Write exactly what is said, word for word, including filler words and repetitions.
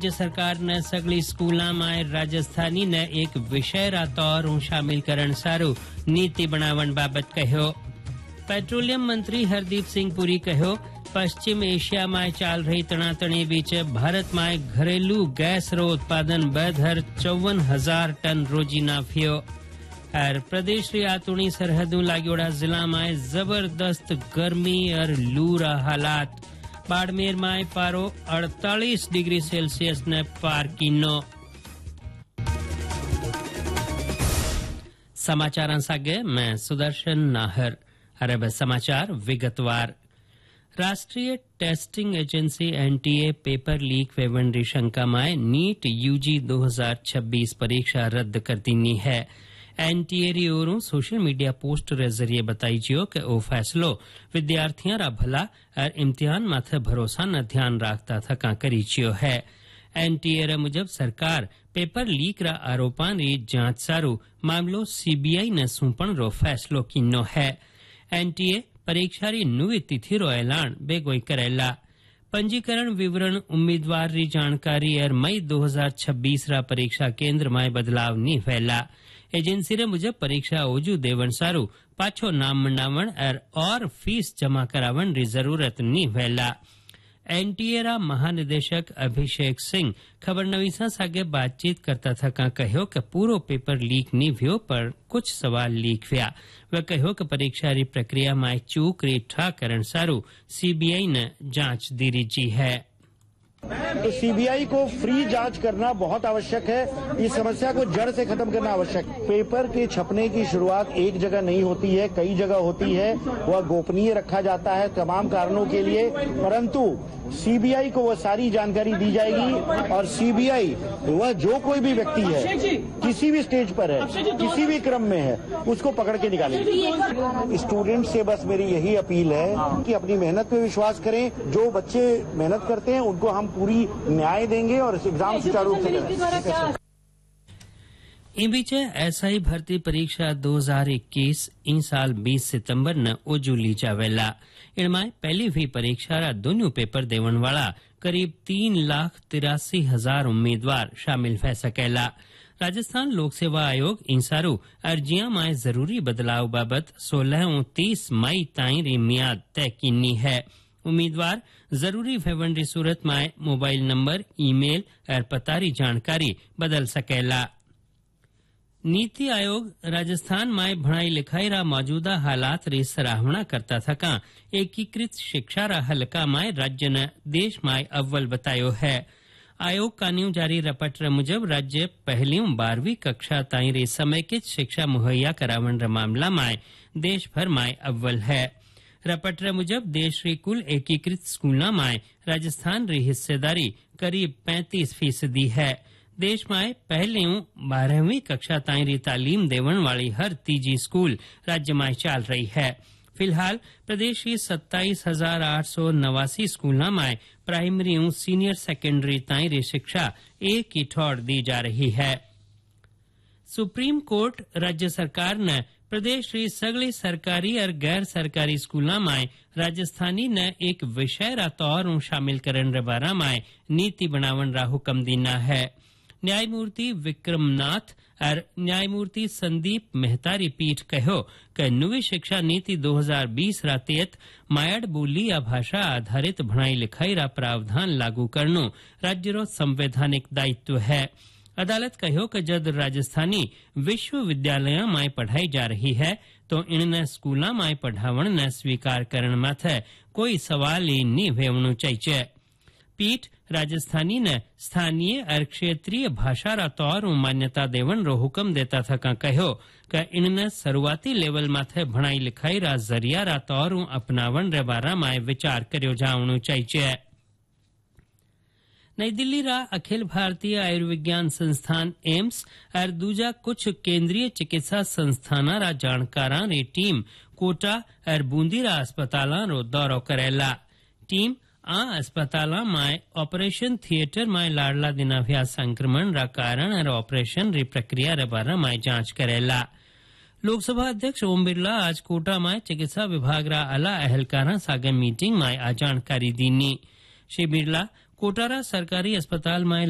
राज्य सरकार ने सगली स्कूलों में राजस्थानी ने एक विषय रा तौर शामिल करण सारू नीति बनावण बाबत कहो। पेट्रोलियम मंत्री हरदीप सिंह पुरी कहो, पश्चिम एशिया में चाल रही तनातणी बीच भारत में घरेलू गैस रो उत्पादन बेधर चौवन हजार टन रोजीना थियो। और प्रदेश री आतुणी सरहदों लागोड़ा जिला में जबरदस्त गर्मी और लू रा हालात। बाड़मेर में पारो अड़तालीस डिग्री सेल्सियस ने पार कीनो। समाचार सागे मैं सुदर्शन नाहर। अरब समाचार विगतवार। राष्ट्रीय testing agency NTA paper leak वेवंडी शंका में नीट यूजी दो हज़ार छब्बीस परीक्षा रद्द कर दी है। एनटीए री ओरों सोशल मीडिया पोस्ट रे जरिए बताई जियो कि ओ फैसलो विद्यार्थियों रा भला और इम्तिहान माथे भरोसा न ध्यान रखता थका करी जियो है। एनटीए रे मुजब सरकार पेपर लीक रा आरोपां री जांच सारू मामलो सीबीआई ने सौंपण रो फैसलो कीनो है। एनटीए परीक्षा री नवी तिथि रो ऐलान बेगोई करेला। पंजीकरण विवरण उम्मीदवार री जानकारी और मई दो हज़ार छब्बीस रा परीक्षा केंद्र में बदलाव नी फैला। एजेंसी रे मुजब परीक्षा ओजू देवण सारू पाछो नाम मंडावण और, और फीस जमा करावण री जरूरत नी फैला। एनटीए रा महानिदेशक अभिषेक सिंह खबरनवीसा सागे बातचीत करता था कहो कि पूरो पेपर लीक नी भ्यो पर कुछ सवाल लीक हुआ। वह कहो कि परीक्षा री प्रक्रिया में चूक री ठा करण सारू सीबीआई ने जांच दीरी जी है। तो सीबीआई को फ्री जांच करना बहुत आवश्यक है। इस समस्या को जड़ से खत्म करना आवश्यक है। पेपर के छपने की शुरुआत एक जगह नहीं होती है, कई जगह होती है। वह गोपनीय रखा जाता है तमाम कारणों के लिए, परंतु सीबीआई को वह सारी जानकारी दी जाएगी और सीबीआई वह जो कोई भी व्यक्ति है, किसी भी स्टेज पर है, किसी भी क्रम में है, उसको पकड़ के निकालेगी। स्टूडेंट से बस मेरी यही अपील है कि अपनी मेहनत पे विश्वास करें। जो बच्चे मेहनत करते हैं उनको हम पूरी न्याय देंगे और इस एग्जाम सुचारू रूप से करेंगे। इन बीच एसआई भर्ती परीक्षा दो हज़ार इक्कीस इन साल बीस सितंबर न ओजू ली जावेला। इनमें पहली भी परीक्षा रा दोनों पेपर देवन वाला करीब तीन लाख तिरासी हजार उम्मीदवार शामिल हो सकेला। राजस्थान लोक सेवा आयोग इन सारू अर्जियां में जरूरी बदलाव बाबत सोलह और तीस मई ताईं री मियाद तय कीनी है। उम्मीदवार जरूरी वेवन री सूरत में मोबाइल नंबर, ईमेल और पता री जानकारी बदल सकेला। नीति आयोग राजस्थान में भणाई लिखाई रा मौजूदा हालात री सराहना करता थका एकीकृत शिक्षा रा हलका में राज्य ने देश में अव्वल बतायो है। आयोग का न्यू जारी रपट मुजब राज्य पहली बारहवीं कक्षा ताईं री समेकित शिक्षा मुहैया करावण रा मामला में देश भर में अव्वल है। रपट मुजब देश री कुल एकीकृत स्कूलों में राजस्थान री हिस्सेदारी करीब पैंतीस फीसदी है। देश में पहली बारहवीं कक्षा ताईं री तालीम देवण वाली हर तीजी स्कूल राज्य में चल रही है। फिलहाल प्रदेश की सत्ताईस हजार आठ सौ नवासी स्कूलों में प्राइमरी और सीनियर सेकेंडरी ताईं री शिक्षा एक ही ठौर दी जा रही है। सुप्रीम कोर्ट राज्य सरकार ने प्रदेश की सगली सरकारी और गैर सरकारी स्कूलों में राजस्थानी ने एक विषय रा तौर शामिल करने रे बारे में नीति बनावन रा हुक्म दीना है। न्यायमूर्ति विक्रमनाथ और न्यायमूर्ति संदीप मेहता री पीठ कहो कि नवी शिक्षा नीति दो हज़ार बीस रा तहत मायड़ बोली या भाषा आधारित भणाई लिखाई रा प्रावधान लागू करनो राज्य रो संवैधानिक दायित्व है। अदालत कहो कि जब राजस्थानी विश्वविद्यालयों में पढ़ाई जा रही है तो इनने स्कूलों में पढ़ावण ने स्वीकार करण माथे कोई सवाल ही नहीं होवणो चाहिए। पीठ राजस्थानी ने स्थानीय और क्षेत्रीय भाषा रा तौर मान्यता देवन रो हुक्म देता था कहो कि इनने शुरुआती लेवल माथे भणाई लिखाई रा जरिया रा तौर अपनावन रे बारे में विचार करो जावणो चाहिए। नई दिल्ली रा अखिल भारतीय आयुर्विज्ञान संस्थान एम्स और दूजा कुछ केंद्रीय चिकित्सा संस्थाना रा जानकारा री टीम कोटा और बूंदी रा अस्पताला रो दौरो करेला। टीम आ अस्पताला में ऑपरेशन थिएटर में लाडला दिनाभ्या संक्रमण रा कारण और ऑपरेशन री प्रक्रिया रे बारे में जांच करेला। लोकसभा अध्यक्ष ओम बिरला आज कोटा में चिकित्सा विभाग रा अला अहलकारा सागे मीटिंग में आ जानकारी दीनी। श्री बिरला कोटारा सरकारी अस्पताल में